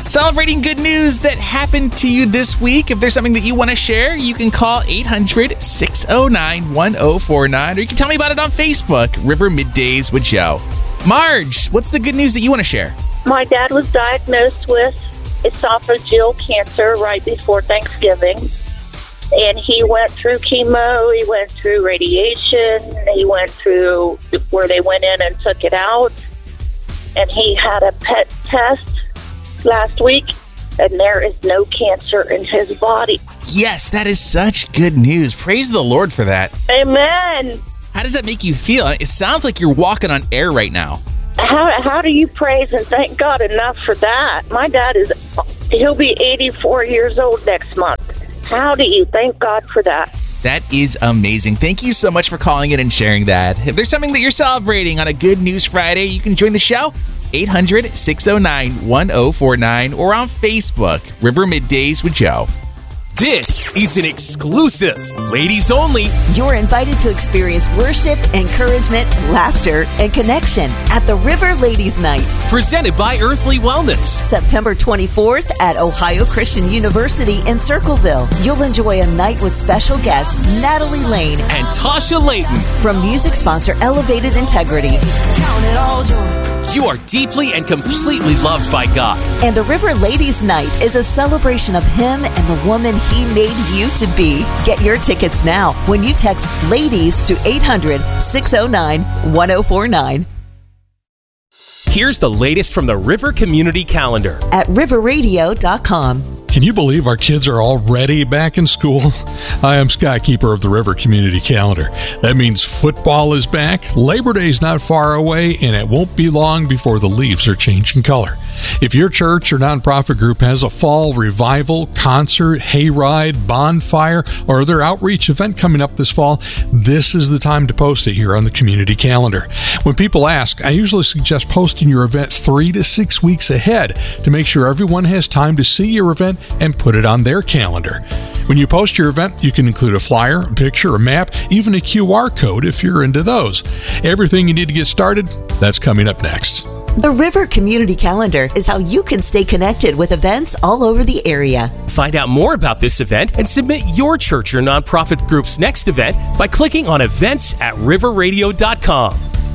Celebrating good news that happened to you this week. If there's something that you want to share, you can call 800-609-1049, or you can tell me about it on Facebook, River Middays with Joe. Marge, what's the good news that you want to share? My dad was diagnosed with esophageal cancer right before Thanksgiving. And he went through chemo, he went through radiation, he went through where they went in and took it out. And he had a PET test last week, and there is no cancer in his body. Yes, that is such good news. Praise the Lord for that. Amen. How does that make you feel? It sounds like you're walking on air right now. How do you praise and thank God enough for that? My dad he'll be 84 years old next month. How do you thank God for that? That is amazing. Thank you so much for calling in and sharing that. If there's something that you're celebrating on a Good News Friday, you can join the show, 800-609-1049, or on Facebook, River Middays with Joe. This is an exclusive, ladies only. You're invited to experience worship, encouragement, laughter, and connection at the River Ladies Night. Presented by Earthly Wellness. September 24th at Ohio Christian University in Circleville. You'll enjoy a night with special guests Natalie Lane and Tasha Layton. From music sponsor Elevated Integrity. Count it all joy. You are deeply and completely loved by God. And the River Ladies Night is a celebration of Him and the woman He made you to be. Get your tickets now when you text LADIES to 800-609-1049. Here's the latest from the River Community Calendar at riverradio.com. Can you believe our kids are already back in school? I am Scott Keeper of the River Community Calendar. That means football is back, Labor Day is not far away, and it won't be long before the leaves are changing color. If your church or nonprofit group has a fall revival, concert, hayride, bonfire, or other outreach event coming up this fall, this is the time to post it here on the community calendar. When people ask, I usually suggest posting your event 3 to 6 weeks ahead to make sure everyone has time to see your event and put it on their calendar. When you post your event, you can include a flyer, a picture, a map, even a QR code if you're into those. Everything you need to get started, that's coming up next. The River Community Calendar is how you can stay connected with events all over the area. Find out more about this event and submit your church or nonprofit group's next event by clicking on events at riverradio.com.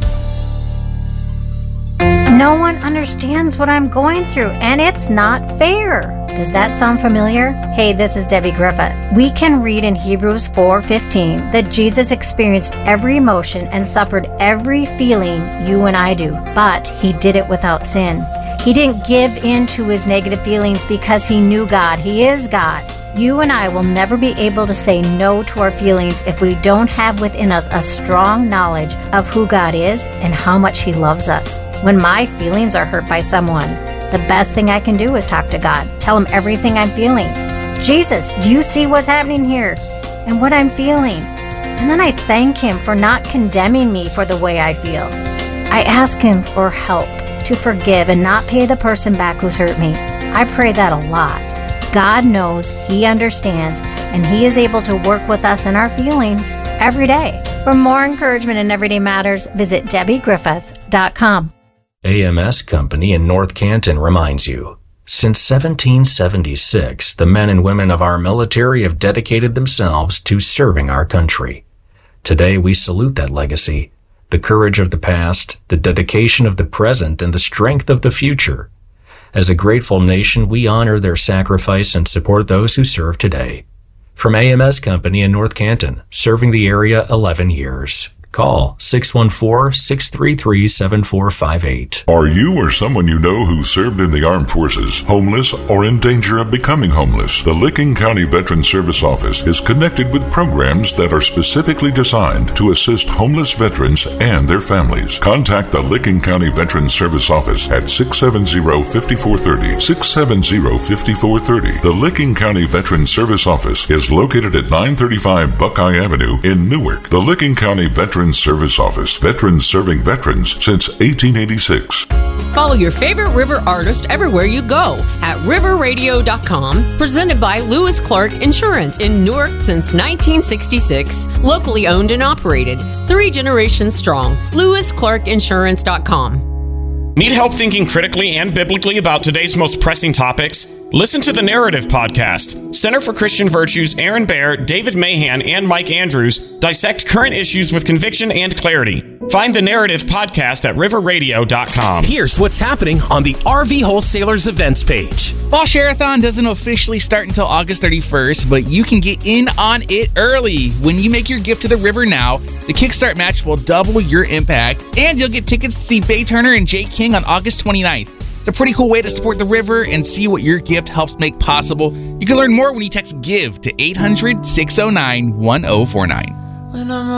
No one understands what I'm going through, and it's not fair. Does that sound familiar? Hey, this is Debbie Griffith. We can read in Hebrews 4:15 that Jesus experienced every emotion and suffered every feeling you and I do, but He did it without sin. He didn't give in to His negative feelings because He knew God. He is God. You and I will never be able to say no to our feelings if we don't have within us a strong knowledge of who God is and how much He loves us. When my feelings are hurt by someone, the best thing I can do is talk to God. Tell Him everything I'm feeling. Jesus, do you see what's happening here and what I'm feeling? And then I thank Him for not condemning me for the way I feel. I ask Him for help to forgive and not pay the person back who's hurt me. I pray that a lot. God knows, He understands, and He is able to work with us in our feelings every day. For more encouragement in Everyday Matters, visit DebbieGriffith.com. AMS Company in North Canton reminds you, since 1776, the men and women of our military have dedicated themselves to serving our country. Today we salute that legacy, the courage of the past, the dedication of the present, and the strength of the future. As a grateful nation, we honor their sacrifice and support those who serve today. From AMS Company in North Canton, serving the area 11 years. Call 614-633-7458. Are you or someone you know who served in the armed forces homeless or in danger of becoming homeless? The Licking County Veterans Service Office is connected with programs that are specifically designed to assist homeless veterans and their families. Contact the Licking County Veterans Service Office at 670-5430. 670-5430. The Licking County Veterans Service Office is located at 935 Buckeye Avenue in Newark. The Licking County Veterans Service Office. Veterans serving veterans since 1886. Follow your favorite river artist everywhere you go at riverradio.com. Presented by Lewis Clark Insurance in Newark since 1966. Locally owned and operated. 3 generations strong. LewisClarkInsurance.com. Need help thinking critically and biblically about today's most pressing topics? Listen to the Narrative Podcast. Center for Christian Virtues, Aaron Baer, David Mahan, and Mike Andrews dissect current issues with conviction and clarity. Find the Narrative Podcast at riverradio.com. Here's what's happening on the RV Wholesalers events page. Fall Share-a-thon doesn't officially start until August 31st, but you can get in on it early. When you make your gift to the river now, the Kickstart match will double your impact, and you'll get tickets to see Bay Turner and Jake King on August 29th. It's a pretty cool way to support the river and see what your gift helps make possible. You can learn more when you text GIVE to 800-609-1049.